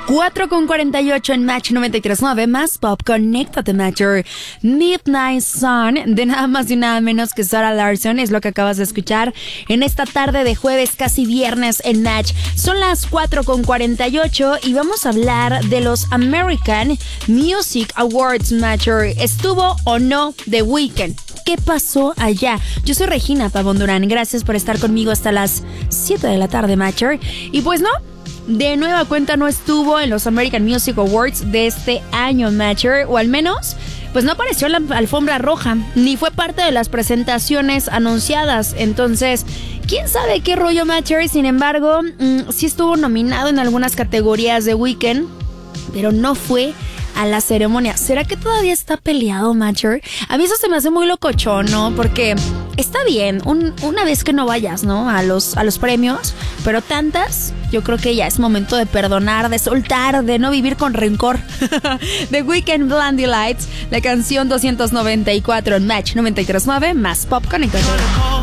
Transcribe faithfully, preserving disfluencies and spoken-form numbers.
cuatro con cuarenta y ocho en Match noventa y tres punto nueve, más pop, conéctate, Matcher. Midnight Sun, de nada más y nada menos que Zara Larsson, es lo que acabas de escuchar en esta tarde de jueves, casi viernes en Match. Son las cuatro con cuarenta y ocho y vamos a hablar de los American Music Awards, Matcher. ¿Estuvo o no The Weeknd? ¿Qué pasó allá? Yo soy Regina Pavón Durán, gracias por estar conmigo hasta las siete de la tarde, Matcher. Y pues no, de nueva cuenta no estuvo en los American Music Awards de este año, Matcher, o al menos pues no apareció en la alfombra roja, ni fue parte de las presentaciones anunciadas. Entonces, quién sabe qué rollo, Matcher. Sin embargo, mmm, sí estuvo nominado en algunas categorías de Weeknd, pero no fue a la ceremonia. ¿Será que todavía está peleado, Matcher? A mí eso se me hace muy locochón, ¿no? Porque está bien, un, una vez que no vayas, ¿no? A los, a los premios, pero tantas, yo creo que ya es momento de perdonar, de soltar, de no vivir con rencor. The Weeknd, Blinding Lights, la canción doscientos noventa y cuatro en Match noventa y tres punto nueve, más pop, conectado.